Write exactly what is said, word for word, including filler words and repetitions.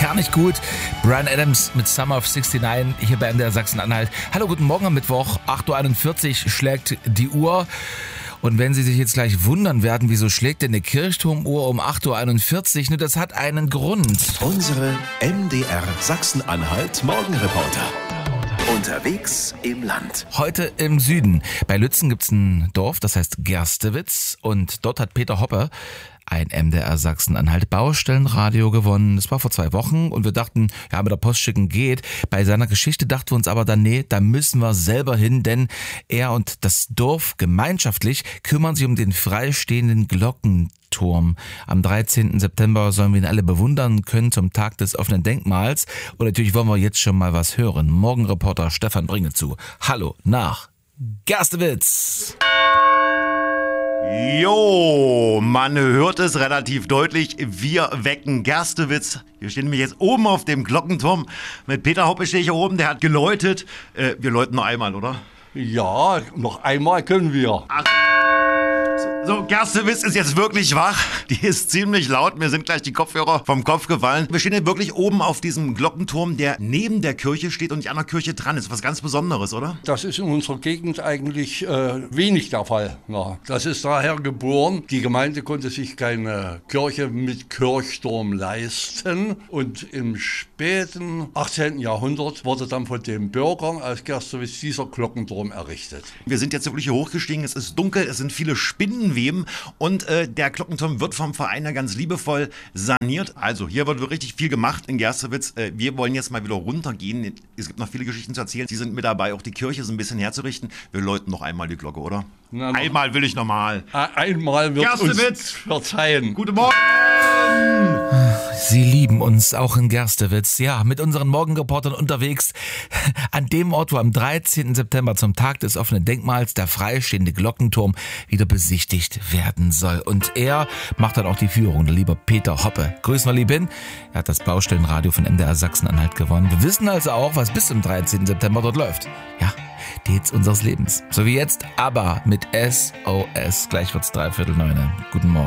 Herrlich gut. Bryan Adams mit Summer of sixty-nine hier bei M D R Sachsen-Anhalt. Hallo, guten Morgen am Mittwoch. acht Uhr einundvierzig schlägt die Uhr. Und wenn Sie sich jetzt gleich wundern werden, wieso schlägt denn eine Kirchturmuhr um acht Uhr einundvierzig? Nur das hat einen Grund. Unsere M D R Sachsen-Anhalt Morgenreporter. Unterwegs im Land. Heute im Süden. Bei Lützen gibt's ein Dorf, das heißt Gerstewitz. Und dort hat Peter Hoppe ein M D R Sachsen-Anhalt Baustellenradio gewonnen. Das war vor zwei Wochen und wir dachten, ja, mit der Post schicken geht. Bei seiner Geschichte dachten wir uns aber dann, nee, da müssen wir selber hin, denn er und das Dorf gemeinschaftlich kümmern sich um den freistehenden Glockenturm. Am dreizehnten September sollen wir ihn alle bewundern können zum Tag des offenen Denkmals. Und natürlich wollen wir jetzt schon mal was hören. Morgenreporter Stefan Bringezu. Hallo nach Gerstewitz. Jo, man hört es relativ deutlich. Wir wecken Gerstewitz. Wir stehen nämlich jetzt oben auf dem Glockenturm. Mit Peter Hoppe stehe ich hier oben, der hat geläutet. Äh, wir läuten noch einmal, oder? Ja, noch einmal können wir. Ach. So, Gerstewitz ist jetzt wirklich wach. Die ist ziemlich laut. Mir sind gleich die Kopfhörer vom Kopf gefallen. Wir stehen hier wirklich oben auf diesem Glockenturm, der neben der Kirche steht und nicht an der Kirche dran ist. Was ganz Besonderes, oder? Das ist in unserer Gegend eigentlich äh, wenig der Fall. Ja, das ist daher geboren. Die Gemeinde konnte sich keine Kirche mit Kirchturm leisten. Und im späten achtzehnten Jahrhundert wurde dann von den Bürgern aus Gerstewitz dieser Glockenturm errichtet. Wir sind jetzt wirklich hier hochgestiegen. Es ist dunkel, es sind viele Spinnenweben und äh, der Glockenturm wird vom Verein ja ganz liebevoll saniert. Also hier wird richtig viel gemacht in Gerstewitz. Äh, wir wollen jetzt mal wieder runtergehen. Es gibt noch viele Geschichten zu erzählen. Sie sind mit dabei, auch die Kirche so ein bisschen herzurichten. Wir läuten noch einmal die Glocke, oder? Na, einmal will ich nochmal. Einmal wird Gerstewitz uns verzeihen. Guten Morgen! Sie lieben uns auch in Gerstewitz. Ja, mit unseren Morgenreportern unterwegs an dem Ort, wo am dreizehnten September zum Tag des offenen Denkmals der freistehende Glockenturm wieder besichtigt werden soll. Und er macht dann auch die Führung, der liebe Peter Hoppe. Grüßen wir lieb hin. Er hat das Baustellenradio von M D R Sachsen-Anhalt gewonnen. Wir wissen also auch, was bis zum dreizehnten September dort läuft. Ja, die Hits unseres Lebens. So wie jetzt, aber mit S O S. Gleich wird's dreiviertel neune. Guten Morgen.